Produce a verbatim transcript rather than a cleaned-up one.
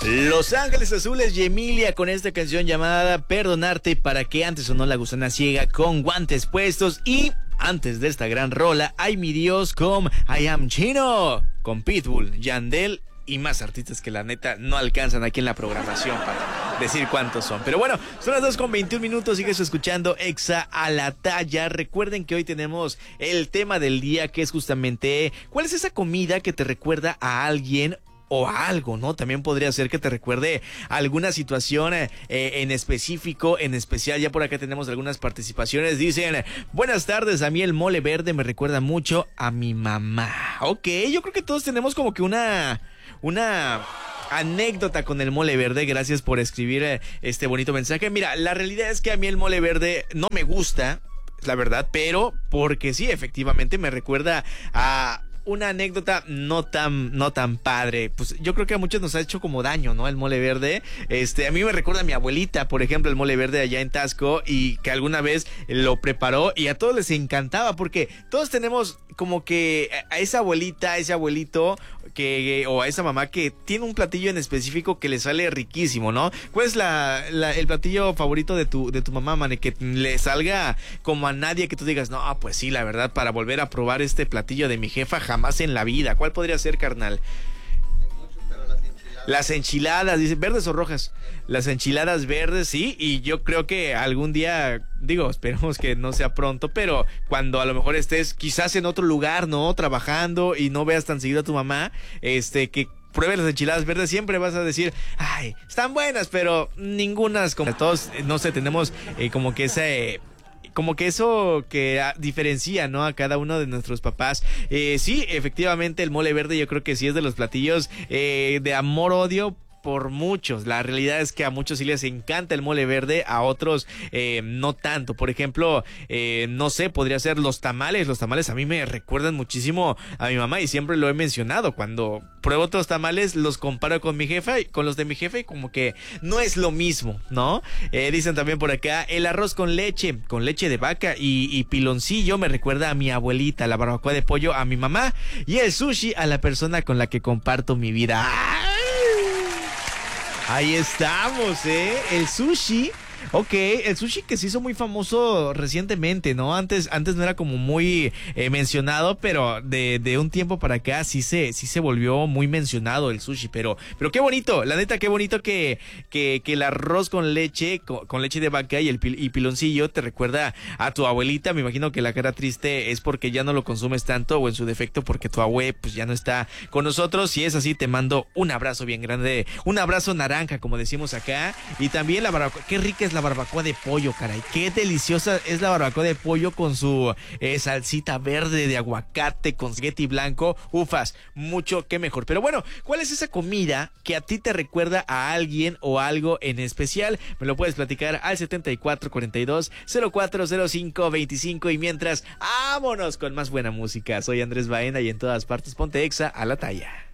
Los Ángeles Azules y Emilia con esta canción llamada Perdonarte, para que antes sonó La Gusana Ciega con Guantes Puestos. Y antes de esta gran rola, Ay Mi Dios con I Am Chino, con Pitbull, Yandel y más artistas que la neta no alcanzan aquí en la programación para decir cuántos son. Pero bueno, son las dos con veintiún minutos, sigues escuchando Exa a la Talla. Recuerden que hoy tenemos el tema del día, que es justamente ¿cuál es esa comida que te recuerda a alguien o a algo, ¿no? También podría ser que te recuerde alguna situación eh, en específico, en especial. Ya por acá tenemos algunas participaciones. Dicen, buenas tardes, a mí el mole verde me recuerda mucho a mi mamá. Ok, yo creo que todos tenemos como que una... una anécdota con el mole verde. Gracias por escribir eh, este bonito mensaje. Mira, la realidad es que a mí el mole verde no me gusta, la verdad, pero porque sí, efectivamente me recuerda a una anécdota no tan, no tan padre. Pues yo creo que a muchos nos ha hecho como daño, ¿no? El mole verde. Este, a mí me recuerda a mi abuelita, por ejemplo, el mole verde allá en Tasco, y que alguna vez lo preparó y a todos les encantaba, porque todos tenemos como que a esa abuelita, a ese abuelito que, o a esa mamá que tiene un platillo en específico que le sale riquísimo, ¿no? ¿Cuál es la, la, el platillo favorito de tu, de tu mamá, mane? Que le salga como a nadie, que tú digas, no, pues sí, la verdad, para volver a probar este platillo de mi jefa, jamás en la vida. ¿Cuál podría ser, carnal? Las enchiladas, dice, ¿verdes o rojas? Las enchiladas verdes, sí, y yo creo que algún día, digo, esperemos que no sea pronto, pero cuando a lo mejor estés quizás en otro lugar, ¿no? Trabajando y no veas tan seguido a tu mamá, este, que pruebes las enchiladas verdes, siempre vas a decir, ay, están buenas, pero ningunas como todos, no sé, tenemos eh, como que ese... como que eso que a, diferencia, ¿no? A cada uno de nuestros papás. Eh, sí, efectivamente, el mole verde yo creo que sí es de los platillos eh, de amor-odio por muchos. La realidad es que a muchos sí les encanta el mole verde, a otros eh, no tanto. Por ejemplo, eh, no sé, podría ser los tamales. Los tamales a mí me recuerdan muchísimo a mi mamá y siempre lo he mencionado. Cuando pruebo otros tamales, los comparo con mi jefa y con los de mi jefe y como que no es lo mismo, ¿no? Eh, dicen también por acá, el arroz con leche, con leche de vaca y, y piloncillo me recuerda a mi abuelita, la barbacoa de pollo a mi mamá y el sushi a la persona con la que comparto mi vida. ¡Ay! Ahí estamos, ¿eh? El sushi. Ok, el sushi que se hizo muy famoso recientemente, ¿no? Antes, antes no era como muy eh, mencionado, pero de, de un tiempo para acá sí se, sí se volvió muy mencionado el sushi, pero, pero qué bonito, la neta, qué bonito que, que, que el arroz con leche, con, con leche de vaca y el pil, y piloncillo te recuerda a tu abuelita. Me imagino que la cara triste es porque ya no lo consumes tanto, o en su defecto porque tu abue pues ya no está con nosotros. Si es así, te mando un abrazo bien grande, un abrazo naranja, como decimos acá, y también la barbacoa, qué rica es la barbacoa de pollo, caray, qué deliciosa es la barbacoa de pollo con su eh, salsita verde de aguacate con spaghetti blanco, ufas, mucho que mejor. Pero bueno, ¿cuál es esa comida que a ti te recuerda a alguien o algo en especial? Me lo puedes platicar al setenta y cuatro cuarenta y dos cero cuatro cero cinco veinticinco, y mientras, vámonos con más buena música. Soy Andrés Baena y en todas partes ponte Exa a la Talla.